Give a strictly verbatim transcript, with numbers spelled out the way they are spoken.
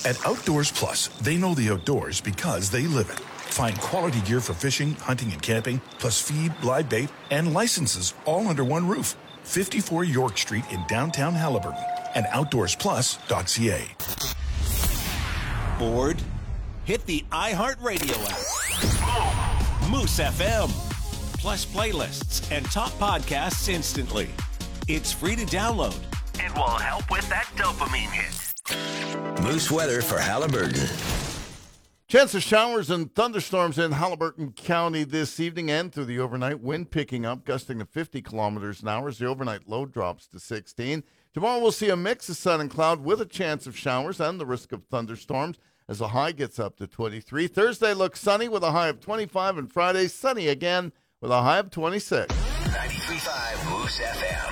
At Outdoors Plus, they know the outdoors because they live it. Find quality gear for fishing, hunting, and camping, plus feed, live bait, and licenses all under one roof. fifty-four York Street in downtown Haliburton and outdoors plus dot c a. Bored? Hit the iHeartRadio app. Moose F M. Plus playlists and top podcasts instantly. It's free to download. It will help with that dopamine hit. Moose weather for Haliburton. Chance of showers and thunderstorms in Haliburton County this evening and through the overnight. Wind picking up, gusting to fifty kilometers an hour as the overnight low drops to sixteen. Tomorrow we'll see a mix of sun and cloud with a chance of showers and the risk of thunderstorms as the high gets up to twenty-three. Thursday looks sunny with a high of twenty-five, and Friday sunny again with a high of twenty-six. ninety-three point five Moose F M.